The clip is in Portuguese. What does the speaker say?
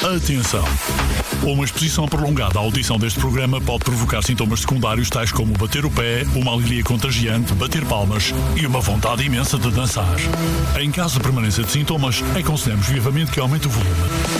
Atenção! Uma exposição prolongada à audição deste programa pode provocar sintomas secundários tais como bater o pé, uma alergia contagiante, bater palmas e uma vontade imensa de dançar. Em caso de permanência de sintomas, aconselhamos vivamente que aumente o volume.